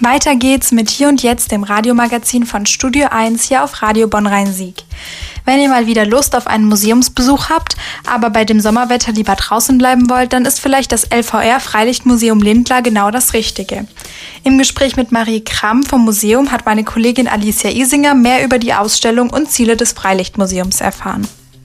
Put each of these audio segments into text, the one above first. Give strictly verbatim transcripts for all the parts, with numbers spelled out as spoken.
Weiter geht's mit Hier und Jetzt, dem Radiomagazin von Studio eins hier auf Radio Bonn-Rhein-Sieg. Wenn ihr mal wieder Lust auf einen Museumsbesuch habt, aber bei dem Sommerwetter lieber draußen bleiben wollt, dann ist vielleicht das L V R Freilichtmuseum Lindlar genau das Richtige. Im Gespräch mit Marie Kramm vom Museum hat meine Kollegin Alicia Isinger mehr über die Ausstellung und Ziele des Freilichtmuseums erfahren.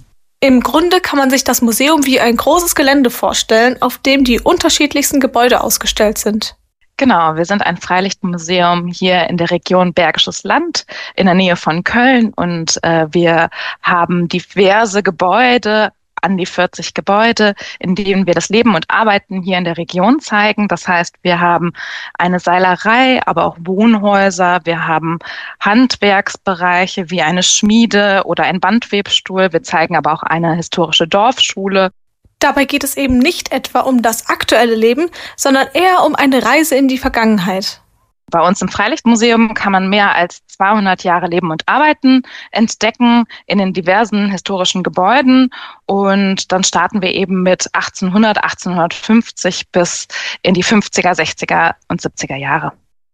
Im Grunde kann man sich das Museum wie ein großes Gelände vorstellen, auf dem die unterschiedlichsten Gebäude ausgestellt sind. Genau, wir sind ein Freilichtmuseum hier in der Region Bergisches Land in der Nähe von Köln und äh, wir haben diverse Gebäude, an die vierzig Gebäude, in denen wir das Leben und Arbeiten hier in der Region zeigen. Das heißt, wir haben eine Seilerei, aber auch Wohnhäuser, wir haben Handwerksbereiche wie eine Schmiede oder ein Bandwebstuhl, wir zeigen aber auch eine historische Dorfschule. Dabei geht es eben nicht etwa um das aktuelle Leben, sondern eher um eine Reise in die Vergangenheit. Bei uns im Freilichtmuseum kann man mehr als zweihundert Jahre Leben und Arbeiten entdecken in den diversen historischen Gebäuden. Und dann starten wir eben mit achtzehnhundert, achtzehnhundertfünfzig bis in die fünfziger, sechziger und siebziger Jahre.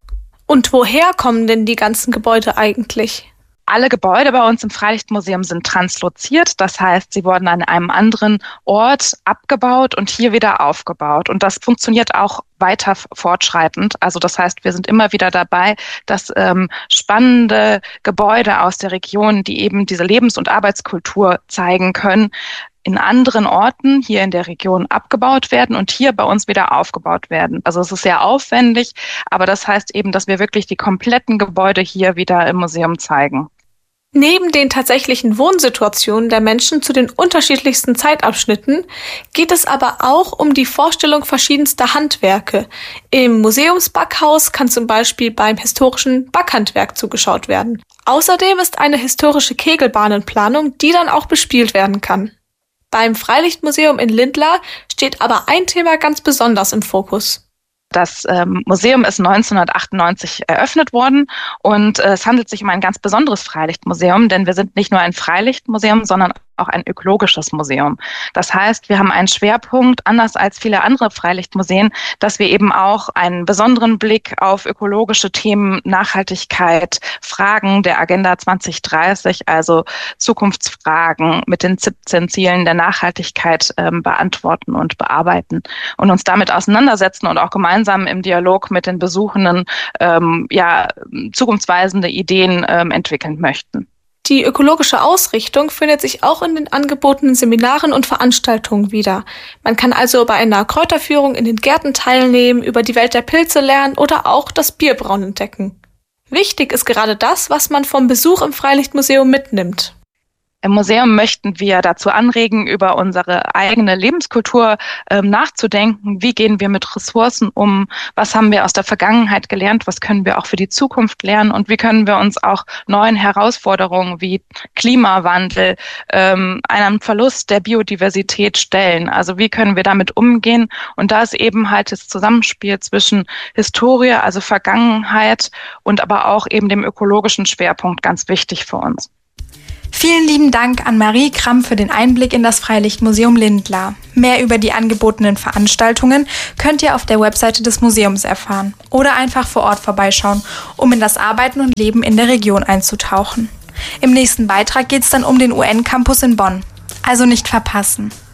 Und woher kommen denn die ganzen Gebäude eigentlich? Alle Gebäude bei uns im Freilichtmuseum sind transloziert, das heißt, sie wurden an einem anderen Ort abgebaut und hier wieder aufgebaut. Und das funktioniert auch weiter fortschreitend. Also das heißt, wir sind immer wieder dabei, dass ähm, spannende Gebäude aus der Region, die eben diese Lebens- und Arbeitskultur zeigen können, in anderen Orten hier in der Region abgebaut werden und hier bei uns wieder aufgebaut werden. Also es ist sehr aufwendig, aber das heißt eben, dass wir wirklich die kompletten Gebäude hier wieder im Museum zeigen. Neben den tatsächlichen Wohnsituationen der Menschen zu den unterschiedlichsten Zeitabschnitten geht es aber auch um die Vorstellung verschiedenster Handwerke. Im Museumsbackhaus kann zum Beispiel beim historischen Backhandwerk zugeschaut werden. Außerdem ist eine historische Kegelbahnenplanung, die dann auch bespielt werden kann. Beim Freilichtmuseum in Lindlar steht aber ein Thema ganz besonders im Fokus. Das ähm, Museum ist neunzehnhundertachtundneunzig eröffnet worden und äh, es handelt sich um ein ganz besonderes Freilichtmuseum, denn wir sind nicht nur ein Freilichtmuseum, sondern auch ein ökologisches Museum. Das heißt, wir haben einen Schwerpunkt, anders als viele andere Freilichtmuseen, dass wir eben auch einen besonderen Blick auf ökologische Themen, Nachhaltigkeit, Fragen der Agenda zwanzig dreißig, also Zukunftsfragen mit den siebzehn Zielen der Nachhaltigkeit ähm, beantworten und bearbeiten und uns damit auseinandersetzen und auch gemeinsam im Dialog mit den Besuchenden ähm, ja, zukunftsweisende Ideen ähm, entwickeln möchten. Die ökologische Ausrichtung findet sich auch in den angebotenen Seminaren und Veranstaltungen wieder. Man kann also bei einer Kräuterführung in den Gärten teilnehmen, über die Welt der Pilze lernen oder auch das Bierbrauen entdecken. Wichtig ist gerade das, was man vom Besuch im Freilichtmuseum mitnimmt. Im Museum möchten wir dazu anregen, über unsere eigene Lebenskultur ähm, nachzudenken. Wie gehen wir mit Ressourcen um? Was haben wir aus der Vergangenheit gelernt? Was können wir auch für die Zukunft lernen? Und wie können wir uns auch neuen Herausforderungen wie Klimawandel, ähm, einem Verlust der Biodiversität stellen? Also wie können wir damit umgehen? Und da ist eben halt das Zusammenspiel zwischen Historie, also Vergangenheit und aber auch eben dem ökologischen Schwerpunkt ganz wichtig für uns. Vielen lieben Dank an Marie Kramm für den Einblick in das Freilichtmuseum Lindlar. Mehr über die angebotenen Veranstaltungen könnt ihr auf der Webseite des Museums erfahren oder einfach vor Ort vorbeischauen, um in das Arbeiten und Leben in der Region einzutauchen. Im nächsten Beitrag geht es dann um den U N-Campus in Bonn. Also nicht verpassen.